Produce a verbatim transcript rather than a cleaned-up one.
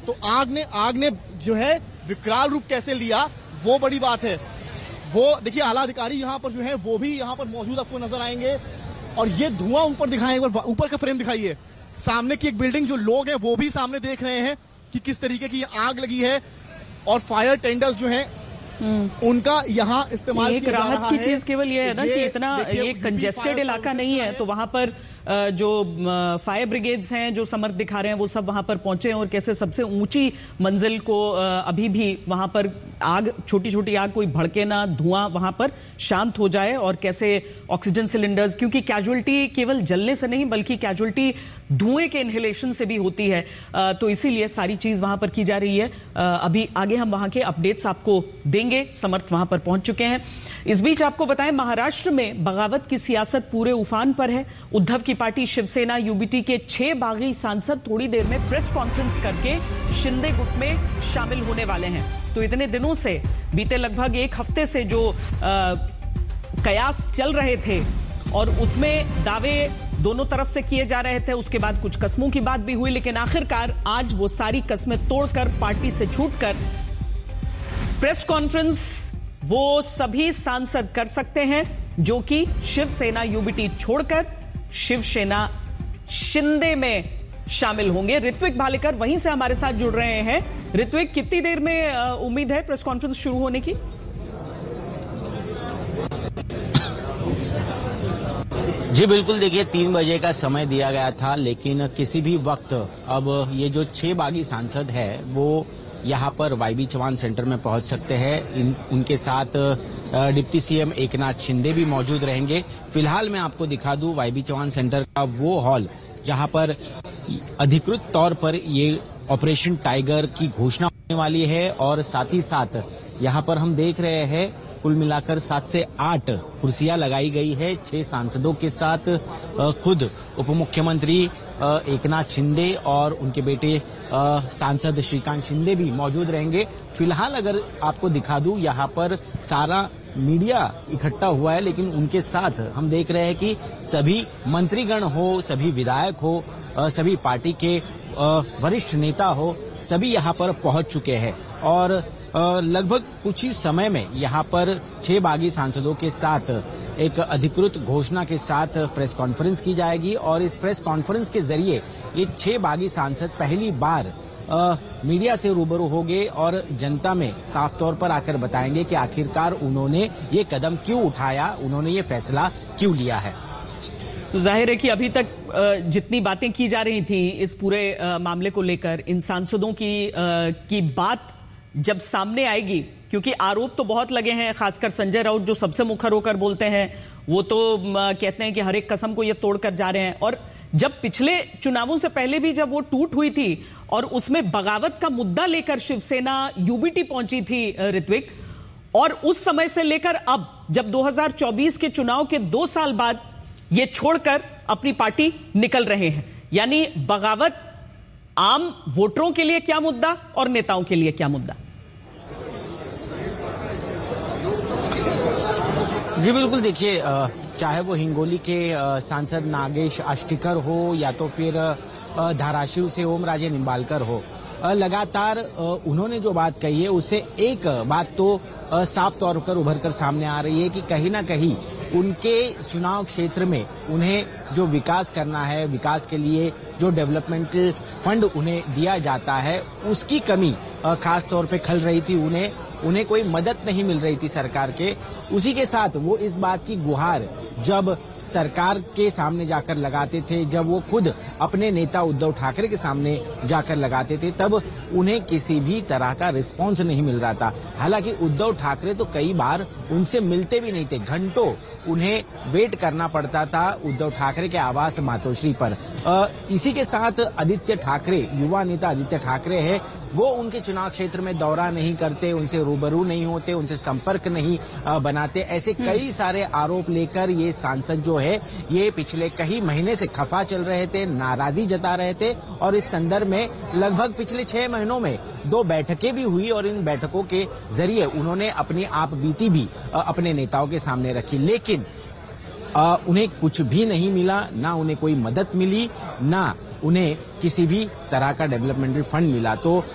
तो आग ने आग ने जो है विकराल रूप कैसे लिया वो बड़ी बात है। वो देखिए आला अधिकारी यहाँ पर जो है वो भी यहाँ पर मौजूद आपको नजर आएंगे। और ये धुआं ऊपर दिखाएं, एक बार ऊपर का फ्रेम दिखाइए। सामने की एक बिल्डिंग, जो लोग हैं वो भी सामने देख रहे हैं कि किस तरीके की आग लगी है। और फायर टेंडर्स जो हैं उनका यहाँ इस्तेमाल एक राहत की चीज केवल ये है ना कि इतना ये कंजेस्टेड इलाका नहीं है, तो वहां पर जो फायर ब्रिगेड्स हैं जो समर्थ दिखा रहे हैं वो सब वहां पर पहुंचे हैं और कैसे सबसे ऊंची मंजिल को अभी भी वहां पर आग, छोटी छोटी आग कोई भड़के ना, धुआं वहां पर शांत हो जाए। और कैसे ऑक्सीजन सिलेंडर्स, क्योंकि कैजुअलिटी केवल जलने से नहीं बल्कि कैजुअलिटी धुएं के इनहेलेशन से भी होती है, तो इसीलिए सारी चीज वहां पर की जा रही है। अभी आगे हम वहां के अपडेट्स आपको देंगे, समर्थ वहां पर पहुंच चुके हैं। इस बीच आपको बताएं, महाराष्ट्र में बगावत की सियासत पूरे उफान पर है। उद्धव की पार्टी शिवसेना यूबीटी के छह बागी सांसद थोड़ी देर में प्रेस कॉन्फ्रेंस करके शिंदे गुट में शामिल होने वाले हैं। तो इतने दिनों से, बीते लगभग एक हफ्ते से जो आ, कयास चल रहे थे और उसमें दावे दोनों तरफ से किए जा रहे थे, उसके बाद कुछ कस्मों की बात भी हुई, लेकिन आखिरकार आज वो सारी कस्में तोड़कर पार्टी से छूटकर प्रेस कॉन्फ्रेंस वो सभी सांसद कर सकते हैं जो कि शिवसेना यूबीटी छोड़कर शिवसेना शिंदे में शामिल होंगे। ऋत्विक भालेकर वहीं से हमारे साथ जुड़ रहे हैं। ऋत्विक, कितनी देर में उम्मीद है प्रेस कॉन्फ्रेंस शुरू होने की? जी बिल्कुल, देखिए तीन बजे का समय दिया गया था, लेकिन किसी भी वक्त अब ये जो छह बागी सांसद है वो यहाँ पर वाईबी चौहान सेंटर में पहुंच सकते हैं। इन उनके साथ डिप्टी सीएम एकनाथ शिंदे भी मौजूद रहेंगे। फिलहाल मैं आपको दिखा दूं वाईबी चौहान सेंटर का वो हॉल जहां पर अधिकृत तौर पर ये ऑपरेशन टाइगर की घोषणा होने वाली है। और साथ ही साथ यहाँ पर हम देख रहे हैं कुल मिलाकर सात से आठ कुर्सियां लगाई गई है। छह सांसदों के साथ खुद उप मुख्यमंत्री एकनाथ शिंदे और उनके बेटे सांसद श्रीकांत शिंदे भी मौजूद रहेंगे। फिलहाल अगर आपको दिखा दूं, यहाँ पर सारा मीडिया इकट्ठा हुआ है, लेकिन उनके साथ हम देख रहे हैं कि सभी मंत्रीगण हो, सभी विधायक हो, सभी पार्टी के वरिष्ठ नेता हो, सभी यहाँ पर पहुंच चुके हैं। और लगभग कुछ ही समय में यहाँ पर छह बागी सांसदों के साथ एक अधिकृत घोषणा के साथ प्रेस कॉन्फ्रेंस की जाएगी। और इस प्रेस कॉन्फ्रेंस के जरिए ये छह बागी सांसद पहली बार आ, मीडिया से रूबरू होंगे और जनता में साफ तौर पर आकर बताएंगे कि आखिरकार उन्होंने ये कदम क्यों उठाया, उन्होंने ये फैसला क्यों लिया है। तो जाहिर है कि अभी तक जितनी बातें की जा रही थी इस पूरे मामले को लेकर, इन सांसदों की की बात जब सामने आएगी, क्योंकि आरोप तो बहुत लगे हैं, खासकर संजय राउत जो सबसे मुखर होकर बोलते हैं, वो तो कहते हैं कि हर एक कसम को ये तोड़कर जा रहे हैं। और जब पिछले चुनावों से पहले भी जब वो टूट हुई थी और उसमें बगावत का मुद्दा लेकर शिवसेना यूबीटी पहुंची थी ऋत्विक, और उस समय से लेकर अब जब दो हज़ार चौबीस के चुनाव के दो साल बाद ये छोड़कर अपनी पार्टी निकल रहे हैं, यानी बगावत आम वोटरों के लिए क्या मुद्दा और नेताओं के लिए क्या मुद्दा? जी बिल्कुल, देखिए चाहे वो हिंगोली के सांसद नागेश आष्टीकर हो या तो फिर धाराशिव से ओम राजे निंबालकर हो, लगातार उन्होंने जो बात कही है उससे एक बात तो साफ तौर पर उभर कर सामने आ रही है कि कहीं ना कहीं उनके चुनाव क्षेत्र में उन्हें जो विकास करना है, विकास के लिए जो डेवलपमेंटल फंड उन्हें दिया जाता है, उसकी कमी खास तौर पे खल रही थी। उन्हें उन्हें कोई मदद नहीं मिल रही थी सरकार के। उसी के साथ वो इस बात की गुहार जब सरकार के सामने जाकर लगाते थे, जब वो खुद अपने नेता उद्धव ठाकरे के सामने जाकर लगाते थे, तब उन्हें किसी भी तरह का रिस्पॉन्स नहीं मिल रहा था। हालांकि उद्धव ठाकरे तो कई बार उनसे मिलते भी नहीं थे, घंटों उन्हें वेट करना पड़ता था उद्धव ठाकरे के आवास मातोश्री पर। आ, इसी के साथ आदित्य ठाकरे, युवा नेता आदित्य ठाकरे है, वो उनके चुनाव क्षेत्र में दौरा नहीं करते, उनसे रूबरू नहीं होते, उनसे संपर्क नहीं बनाते। ऐसे कई सारे आरोप लेकर ये सांसद जो है ये पिछले कई महीने से खफा चल रहे थे, नाराजगी जता रहे थे। और इस संदर्भ में लगभग पिछले छह महीनों में दो बैठकें भी हुई और इन बैठकों के जरिए उन्होंने अपनी आप बीती भी अपने नेताओं के सामने रखी, लेकिन आ, उन्हें कुछ भी नहीं मिला, ना उन्हें कोई मदद मिली, ना उन्हें किसी भी तरह का डेवलपमेंटल फंड मिला। तो